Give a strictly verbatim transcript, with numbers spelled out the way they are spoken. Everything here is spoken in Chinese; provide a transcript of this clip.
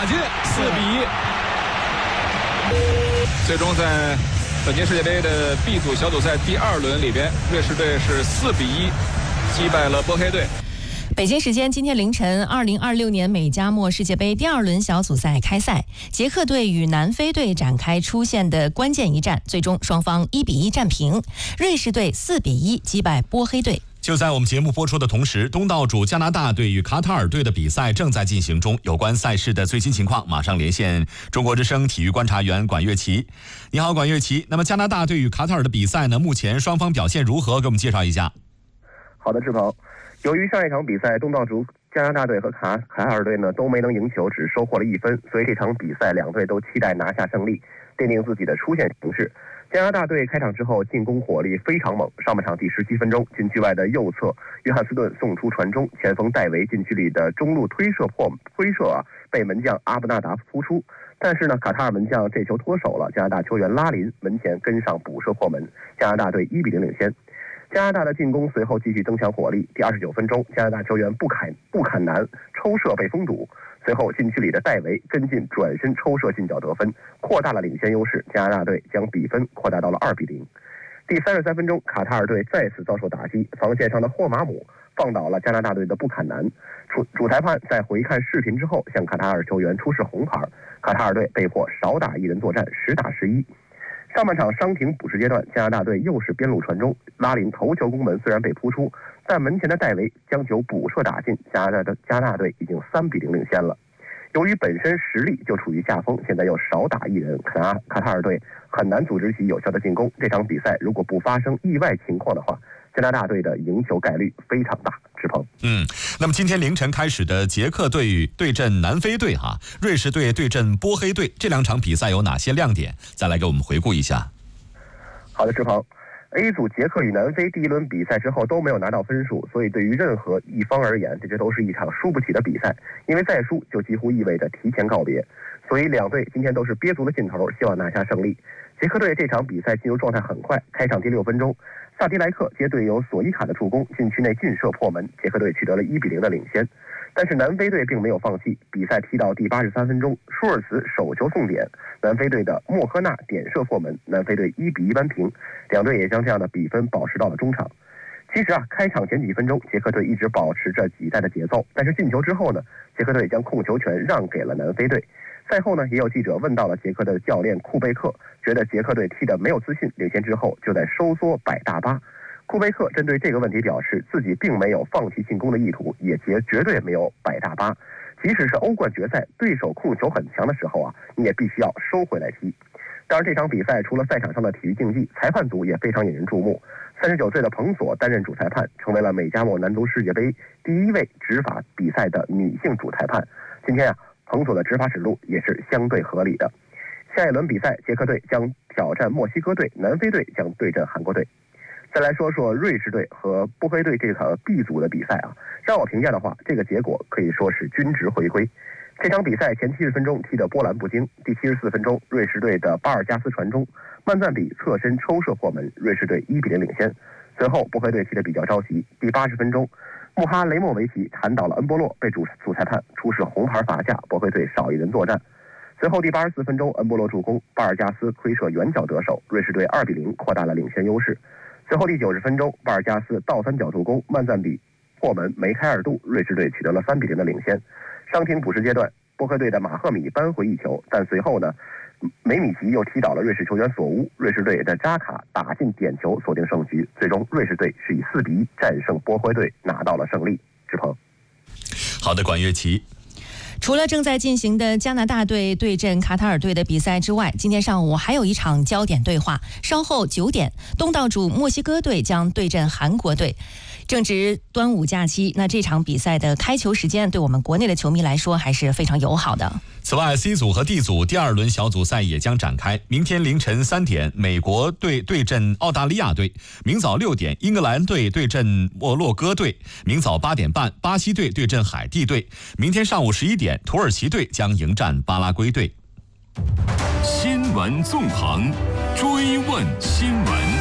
进，四比一。最终在本届世界杯的 B 组小组赛第二轮里边，瑞士队是四比一击败了波黑队。 北京时间今天凌晨，二零二六年美加墨世界杯第二轮小组赛开赛，捷克队与南非队展开出线的关键一战，最终双方一比一战平，瑞士队四比一击败波黑队。 就在我们节目播出的同时，东道主加拿大队与卡塔尔队的比赛正在进行中。有关赛事的最新情况，马上连线中国之声体育观察员管乐琪。你好，管乐琪。那么加拿大队与卡塔尔的比赛呢？目前双方表现如何？给我们介绍一下。 好的，志鹏。由于上一场比赛东道主加拿大队和卡卡塔尔队呢都没能赢球，只收获了一分，所以这场比赛两队都期待拿下胜利，奠定自己的出线形势。加拿大队开场之后进攻火力非常猛，上半场第十七分钟，禁区外的右侧约翰斯顿送出传中，前锋戴维禁区里的中路推射破推射啊，被门将阿布纳达扑出，但是呢卡塔尔门将这球脱手了，加拿大球员拉林门前跟上补射破门，加拿大队一比零领先。加拿大的进攻随后继续增强火力，第二十九分钟，加拿大球员布坎布坎南抽射被封堵，随后禁区里的戴维跟进转身抽射进角得分，扩大了领先优势，加拿大队将比分扩大到了二比零。第三十三分钟，卡塔尔队再次遭受打击，防线上的霍马姆放倒了加拿大队的布坎南，主主裁判在回看视频之后向卡塔尔球员出示红牌，卡塔尔队被迫少打一人作战，十打十一。上半场伤停补时阶段，加拿大队又是边路传中，拉林头球攻门虽然被扑出，但门前的戴维将球补射打进，加拿大的加拿大队已经三比零领先了。由于本身实力就处于下风，现在又少打一人，卡卡塔尔队很难组织起有效的进攻。这场比赛如果不发生意外情况的话，加拿大队的赢球概率非常大。志鹏， 嗯，那么今天凌晨开始的捷克队对阵南非队哈，瑞士队对阵波黑队，这两场比赛有哪些亮点？再来给我们回顾一下。 好的，志鹏。A 组捷克与南非第一轮比赛之后都没有拿到分数，所以对于任何一方而言，这这都是一场输不起的比赛，因为再输就几乎意味着提前告别。所以两队今天都是憋足了劲头，希望拿下胜利。捷克队这场比赛进入状态很快，开场第六分钟，萨迪莱克接队友索伊卡的助攻，禁区内劲射破门，捷克队取得了一比零的领先。但是南非队并没有放弃，比赛踢到第八十三分钟，舒尔茨手球送点，南非队的莫科纳点射破门，南非队一比一扳平，两队也将这样的比分保持到了中场。其实啊，开场前几分钟，捷克队一直保持着挤占的节奏，但是进球之后呢，捷克队将控球权让给了南非队。赛后呢，也有记者问到了捷克的教练库贝克，觉得捷克队踢得没有自信，领先之后就在收缩摆大巴。库贝克针对这个问题表示，自己并没有放弃进攻的意图，也绝绝对没有摆大巴。即使是欧冠决赛，对手控球很强的时候啊，你也必须要收回来踢。当然，这场比赛除了赛场上的体育竞技，裁判组也非常引人注目。三十九岁的彭索担任主裁判，成为了美加墨男足世界杯第一位执法比赛的女性主裁判。今天啊，彭索的执法指路也是相对合理的。下一轮比赛，捷克队将挑战墨西哥队，南非队将对阵韩国队。再来说说瑞士队和波黑队这场 B 组的比赛啊，让我评价的话，这个结果可以说是均值回归。这场比赛前七十分钟踢得波澜不惊，第七十四分钟，瑞士队的巴尔加斯传中，曼赞比侧身抽射破门，瑞士队一比零领先。随后波黑队踢得比较着急，第八十分钟，穆哈雷莫维奇弹倒了恩波洛，被主主裁判出示红牌罚下，波黑队少一人作战。随后第八十四分钟，恩波洛助攻，巴尔加斯推射远角得手，瑞士队二比零扩大了领先优势。随后第九十分钟，巴尔加斯倒三角助攻，曼赞比破门梅开二度，瑞士队取得了三比零的领先。伤停补时阶段，波黑队的马赫米扳回一球，但随后呢，梅米奇又踢倒了瑞士球员索乌，瑞士队的扎卡打进点球锁定胜局，最终瑞士队是以四比一战胜波黑队，拿到了胜利。志鹏， 好的，管乐琪。 除了正在进行的加拿大队对阵卡塔尔队的比赛之外，今天上午还有一场焦点对话。稍后九点，东道主墨西哥队将对阵韩国队。正值端午假期，那这场比赛的开球时间对我们国内的球迷来说还是非常友好的。 此外 ，C 组和 D 组第二轮小组赛也将展开。明天凌晨三点，美国队对阵澳大利亚队；明早六点，英格兰队对阵摩洛哥队；明早八点半，巴西队对阵海地队；明天上午十一点，土耳其队将迎战巴拉圭队。 新闻纵横，追问新闻。